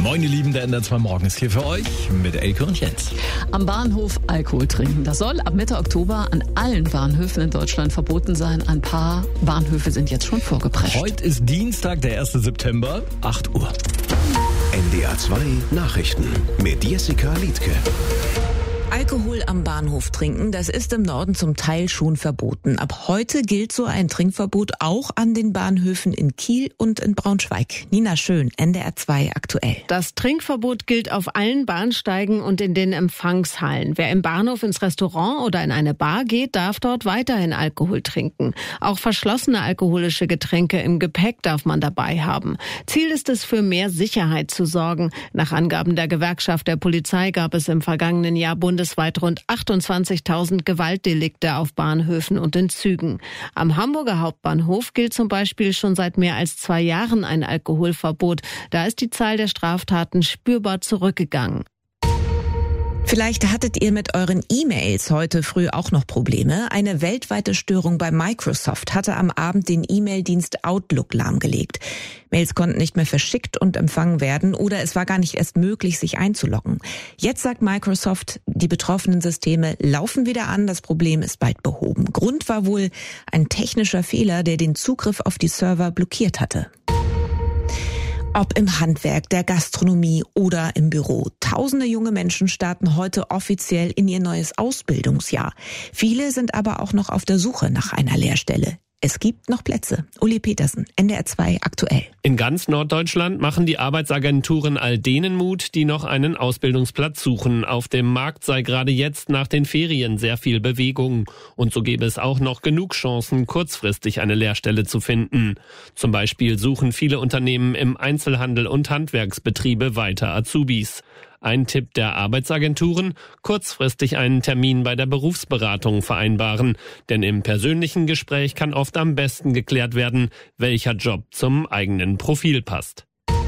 Moin, ihr Lieben, der NDR 2 Morgen ist hier für euch mit Elke und Jens. Am Bahnhof Alkohol trinken. Das soll ab Mitte Oktober an allen Bahnhöfen in Deutschland verboten sein. Ein paar Bahnhöfe sind jetzt schon vorgeprescht. Heute ist Dienstag, der 1. September, 8 Uhr. NDR 2 Nachrichten mit Jessica Liedtke. Alkohol am Bahnhof trinken, das ist im Norden zum Teil schon verboten. Ab heute gilt so ein Trinkverbot auch an den Bahnhöfen in Kiel und in Braunschweig. Nina Schön, NDR 2 aktuell. Das Trinkverbot gilt auf allen Bahnsteigen und in den Empfangshallen. Wer im Bahnhof ins Restaurant oder in eine Bar geht, darf dort weiterhin Alkohol trinken. Auch verschlossene alkoholische Getränke im Gepäck darf man dabei haben. Ziel ist es, für mehr Sicherheit zu sorgen. Nach Angaben der Gewerkschaft der Polizei gab es im vergangenen Jahr bundesweit rund 28.000 Gewaltdelikte auf Bahnhöfen und in Zügen. Am Hamburger Hauptbahnhof gilt zum Beispiel schon seit mehr als 2 Jahren ein Alkoholverbot. Da ist die Zahl der Straftaten spürbar zurückgegangen. Vielleicht hattet ihr mit euren E-Mails heute früh auch noch Probleme. Eine weltweite Störung bei Microsoft hatte am Abend den E-Mail-Dienst Outlook lahmgelegt. Mails konnten nicht mehr verschickt und empfangen werden oder es war gar nicht erst möglich, sich einzuloggen. Jetzt sagt Microsoft, die betroffenen Systeme laufen wieder an, das Problem ist bald behoben. Grund war wohl ein technischer Fehler, der den Zugriff auf die Server blockiert hatte. Ob im Handwerk, der Gastronomie oder im Büro. Tausende junge Menschen starten heute offiziell in ihr neues Ausbildungsjahr. Viele sind aber auch noch auf der Suche nach einer Lehrstelle. Es gibt noch Plätze. Uli Petersen, NDR 2 aktuell. In ganz Norddeutschland machen die Arbeitsagenturen all denen Mut, die noch einen Ausbildungsplatz suchen. Auf dem Markt sei gerade jetzt nach den Ferien sehr viel Bewegung. Und so gäbe es auch noch genug Chancen, kurzfristig eine Lehrstelle zu finden. Zum Beispiel suchen viele Unternehmen im Einzelhandel und Handwerksbetriebe weiter Azubis. Ein Tipp der Arbeitsagenturen: kurzfristig einen Termin bei der Berufsberatung vereinbaren. Denn im persönlichen Gespräch kann oft am besten geklärt werden, welcher Job zum eigenen Profil passt.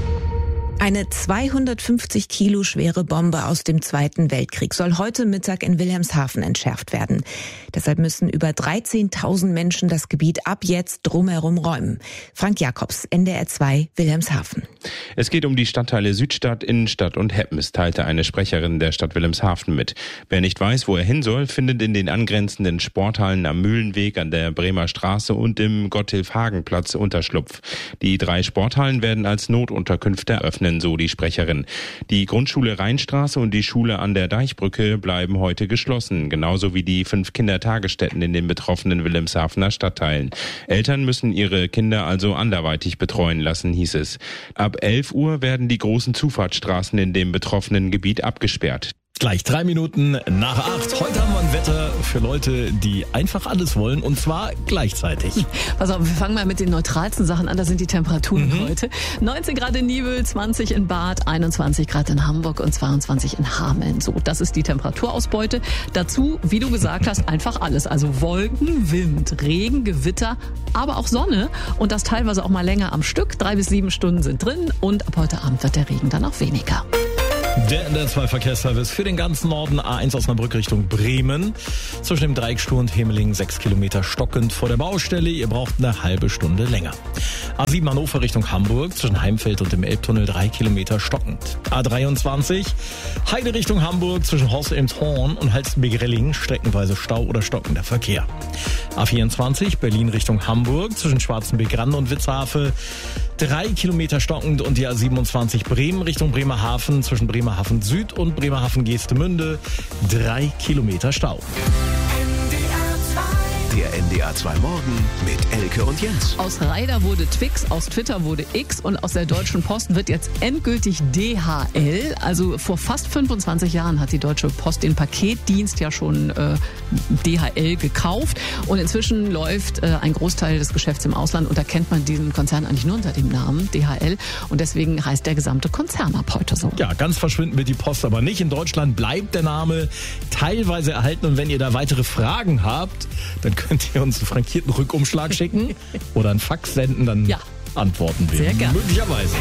Eine 250 Kilo schwere Bombe aus dem Zweiten Weltkrieg soll heute Mittag in Wilhelmshaven entschärft werden. Deshalb müssen über 13.000 Menschen das Gebiet ab jetzt drumherum räumen. Frank Jakobs, NDR 2, Wilhelmshaven. Es geht um die Stadtteile Südstadt, Innenstadt und Heppens, teilte eine Sprecherin der Stadt Wilhelmshaven mit. Wer nicht weiß, wo er hin soll, findet in den angrenzenden Sporthallen am Mühlenweg, an der Bremer Straße und im Gotthilf-Hagen-Platz Unterschlupf. Die 3 Sporthallen werden als Notunterkünfte eröffnen, so die Sprecherin. Die Grundschule Rheinstraße und die Schule an der Deichbrücke bleiben heute geschlossen, genauso wie die 5 Kindertagesstätten in den betroffenen Wilhelmshavener Stadtteilen. Eltern müssen ihre Kinder also anderweitig betreuen lassen, hieß es. Ab 11 Uhr werden die großen Zufahrtsstraßen in dem betroffenen Gebiet abgesperrt. Gleich 3 Minuten nach 8. Heute haben wir ein Wetter für Leute, die einfach alles wollen, und zwar gleichzeitig. Pass auf, wir fangen mal mit den neutralsten Sachen an. Das sind die Temperaturen heute. 19 Grad in Nibel, 20 in Bad, 21 Grad in Hamburg und 22 in Hameln. So, das ist die Temperaturausbeute. Dazu, wie du gesagt hast, einfach alles. Also Wolken, Wind, Regen, Gewitter, aber auch Sonne. Und das teilweise auch mal länger am Stück. 3 bis 7 Stunden sind drin und ab heute Abend wird der Regen dann auch weniger. Der NDR 2 Verkehrsservice für den ganzen Norden, A1 Osnabrück Richtung Bremen. Zwischen dem Dreieck Stur und Hemeling 6 Kilometer stockend vor der Baustelle. Ihr braucht eine halbe Stunde länger. A7 Hannover Richtung Hamburg, zwischen Heimfeld und dem Elbtunnel 3 Kilometer stockend. A23 Heide Richtung Hamburg, zwischen Horst-Elmshorn und Halstenbek-Relling streckenweise Stau oder stockender Verkehr. A24 Berlin Richtung Hamburg, zwischen Schwarzenbeck-Rand und Witzhafe 3 Kilometer stockend, und die A27 Bremen Richtung Bremerhaven, zwischen Bremerhaven Süd und Bremerhaven Geestemünde 3 Kilometer Stau. Der NDR 2 Morgen mit Elke und Jens. Aus Ryder wurde Twix, aus Twitter wurde X und aus der Deutschen Post wird jetzt endgültig DHL. Also vor fast 25 Jahren hat die Deutsche Post den Paketdienst ja schon DHL gekauft. Und inzwischen läuft ein Großteil des Geschäfts im Ausland und da kennt man diesen Konzern eigentlich nur unter dem Namen DHL. Und deswegen heißt der gesamte Konzern ab heute so. Ja, ganz verschwinden wird die Post aber nicht. In Deutschland bleibt der Name teilweise erhalten. Und wenn ihr da weitere Fragen habt, dann könnt ihr uns einen frankierten Rückumschlag schicken oder einen Fax senden, dann antworten wir. Sehr gerne. Möglicherweise.